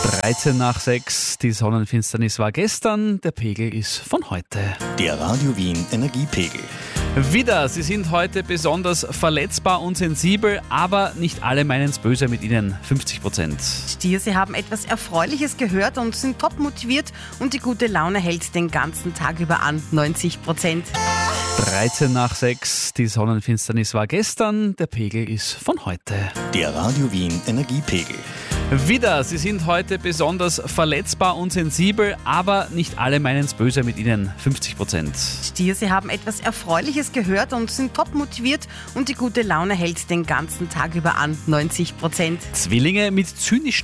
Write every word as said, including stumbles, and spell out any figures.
dreizehn nach sechs, die Sonnenfinsternis war gestern, der Pegel ist von heute. Der Radio Wien Energiepegel. Wieder, Sie sind heute besonders verletzbar und sensibel, aber nicht alle meinen es böse mit Ihnen, fünfzig Prozent. Stier, Sie haben etwas Erfreuliches gehört und sind top motiviert und die gute Laune hält den ganzen Tag über an, neunzig Prozent. dreizehn nach sechs, die Sonnenfinsternis war gestern, der Pegel ist von heute. Der Radio Wien Energiepegel. Wieder, Sie sind heute besonders verletzbar und sensibel, aber nicht alle meinen es böse mit Ihnen, fünfzig Prozent. Stier, Sie haben etwas Erfreuliches gehört und sind top motiviert und die gute Laune hält den ganzen Tag über an, neunzig Prozent. Zwillinge mit zynischen